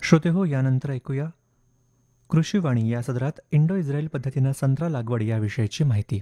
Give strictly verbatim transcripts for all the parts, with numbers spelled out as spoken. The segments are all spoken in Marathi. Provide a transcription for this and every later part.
श्रोते हो, यानंतर ऐकूया कृषीवाणी या सदरात इंडो इस्रायल पद्धतीनं संत्रा लागवड याविषयीची माहिती.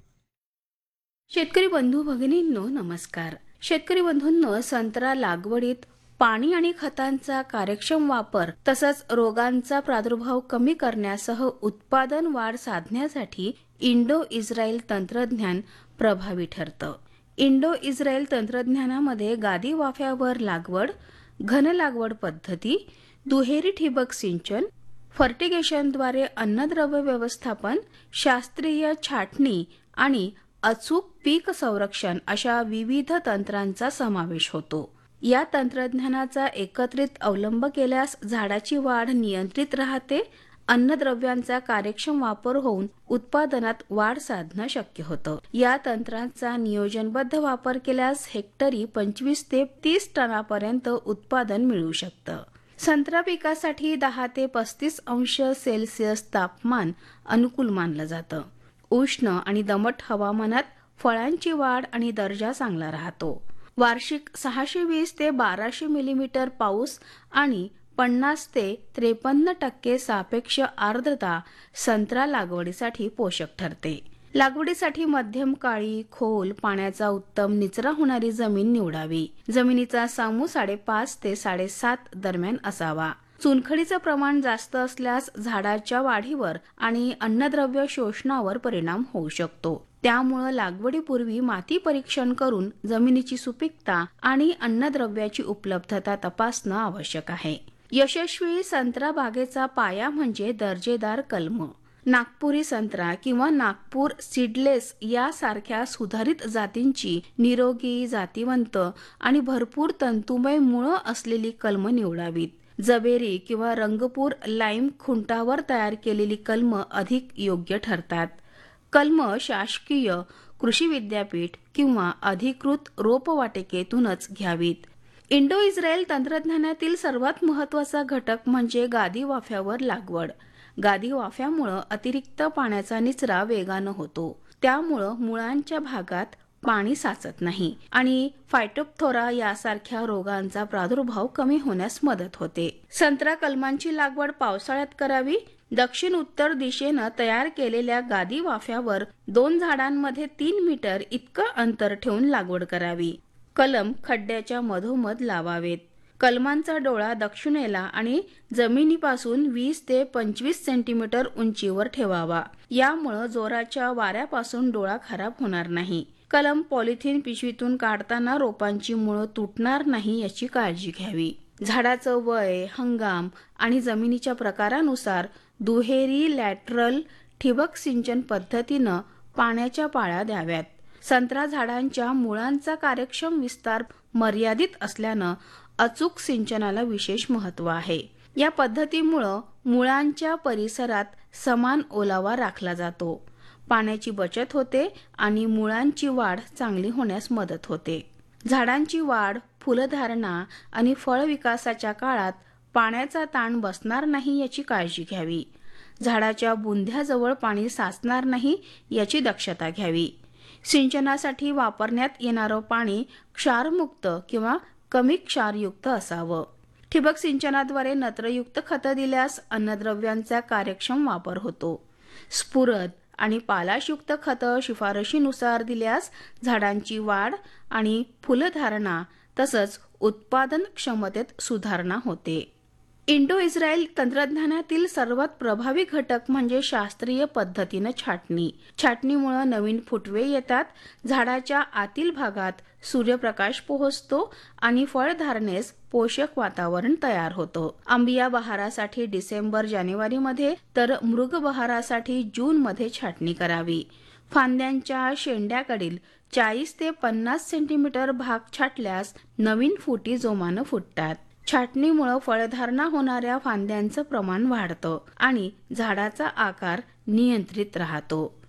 शेतकरी बंधू भगिनींनो नमस्कार. शेतकरी बंधूंनो, संत्रा लागवडीत पाणी आणि खतांचा कार्यक्षम वापर तसंच रोगांचा प्रादुर्भाव कमी करण्यासह उत्पादन वाढ साधण्यासाठी इंडो इस्रायल तंत्रज्ञान प्रभावी ठरतं. इंडो इस्रायल तंत्रज्ञानामध्ये गादी वाफ्यावर लागवड, घन लागवड पद्धती, दुहेरी ठिबक सिंचन, फर्टिगेशनद्वारे अन्नद्रव्य व्यवस्थापन, शास्त्रीय छाटणी आणि अचूक पीक संरक्षण अशा विविध तंत्रांचा समावेश होतो. या तंत्रज्ञानाचा एकत्रित अवलंब केल्यास झाडाची वाढ नियंत्रित राहते, अन्नद्रव्यांचा कार्यक्षम वापर होऊन उत्पादनात वाढ साधणं शक्य होतं. या तंत्रांचा नियोजनबद्ध वापर केल्यास हेक्टरी पंचवीस ते तीस टनापर्यंत उत्पादन मिळू शकतं. संत्रा पिकासाठी दहा ते पस्तीस अंश सेल्सिअस तापमान अनुकूल मानलं जातं. उष्ण आणि दमट हवामानात फळांची वाढ आणि दर्जा चांगला राहतो. वार्षिक सहाशे वीस ते बाराशे मिलीमीटर पाऊस आणि पन्नास ते त्रेपन्न टक्के सापेक्ष आर्द्रता संत्रा लागवडीसाठी पोषक ठरते. लागवडीसाठी मध्यम काळी, खोल, पाण्याचा उत्तम निचरा होणारी जमीन निवडावी. जमिनीचा सामू साडेपाच ते साडेसात दरम्यान असावा. चुनखडीचं प्रमाण जास्त असल्यास झाडाच्या वाढीवर आणि अन्नद्रव्य शोषणावर परिणाम होऊ शकतो. त्यामुळे लागवडीपूर्वी माती परीक्षण करून जमिनीची सुपीकता आणि अन्नद्रव्याची उपलब्धता तपासणं आवश्यक आहे. यशस्वी संत्रा बागेचा पाया म्हणजे दर्जेदार कलम. नागपुरी संत्रा किंवा नागपूर सीडलेस यासारख्या सुधारित जातींची निरोगी, जातीवंत आणि भरपूर तंतुमय मुळं असलेली कलम निवडावीत. जबेरी किंवा रंगपूर लाईम खुंटावर तयार केलेली कलम अधिक योग्य ठरतात. कलम शासकीय कृषी विद्यापीठ किंवा अधिकृत रोपवाटिकेतूनच घ्यावीत. इंडो इस्रायल तंत्रज्ञानातील सर्वात महत्वाचा घटक म्हणजे गादी वाफ्यावर लागवड. गादी वाफ्यामुळं अतिरिक्त पाण्याचा निचरा वेगानं होतो. त्यामुळं मुळांच्या भागात पाणी साचत नाही आणि फायटोप्थोरा यासारख्या रोगांचा प्रादुर्भाव कमी होण्यास मदत होते. संत्रा कलमांची लागवड पावसाळ्यात करावी. दक्षिण उत्तर दिशेनं तयार केलेल्या गादी वाफ्यावर दोन झाडांमध्ये तीन मीटर इतकं अंतर ठेवून लागवड करावी. कलम खड्ड्याच्या मधोमध लावावेत. कलमांचा डोळा दक्षिणेला आणि जमिनीपासून वीस ते पंचवीस सेंटीमीटर उंचीवर ठेवावा. यामुळे जोराच्या वाऱ्यापासून डोळा खराब होणार नाही. कलम पॉलिथिन पिशवीतून काढताना रोपांची मुळं तुटणार नाही याची काळजी घ्यावी. झाडाचं वय, हंगाम आणि जमिनीच्या प्रकारानुसार दुहेरी लॅटरल ठिबक सिंचन पद्धतीनं पाण्याच्या पाळ्या द्याव्यात. संत्रा झाडांच्या मुळांचा कार्यक्षम विस्तार मर्यादित असल्यानं अचूक सिंचनाला विशेष महत्त्व आहे. या पद्धतीमुळं मुळांच्या परिसरात समान ओलावा राखला जातो, पाण्याची बचत होते आणि मुळांची वाढ चांगली होण्यास मदत होते. झाडांची वाढ, फुलधारणा आणि फळ विकासाच्या काळात पाण्याचा ताण बसणार नाही याची काळजी घ्यावी. झाडाच्या बुंध्याजवळ पाणी साचणार नाही याची दक्षता घ्यावी. सिंचनासाठी वापरण्यात येणारं पाणी क्षारमुक्त किंवा कमी क्षारयुक्त असावं. ठिबक सिंचनाद्वारे नत्रयुक्त खतं दिल्यास अन्नद्रव्यांचा कार्यक्षम वापर होतो. स्फुरद आणि पालाशयुक्त खतं शिफारशीनुसार दिल्यास झाडांची वाढ आणि फुलधारणा तसंच उत्पादन क्षमतेत सुधारणा होते. इंडो इस्रायल तंत्रज्ञानातील सर्वात प्रभावी घटक म्हणजे शास्त्रीय पद्धतीनं छाटणी. छाटणीमुळे नवीन फुटवे येतात, झाडाच्या आतील भागात सूर्यप्रकाश पोहोचतो आणि फळधारणेस पोषक वातावरण तयार होतं. आंबिया बहारासाठी डिसेंबर जानेवारीमध्ये तर मृग बहारासाठी जूनमध्ये छाटणी करावी. फांद्यांच्या शेंड्याकडील चाळीस ते पन्नास सेंटीमीटर भाग छाटल्यास नवीन फुटी जोमानं फुटतात. छाटणीमुळे फळधारणा होणाऱ्या फांद्यांचं प्रमाण वाढतं आणि झाडाचा आकार नियंत्रित राहतो.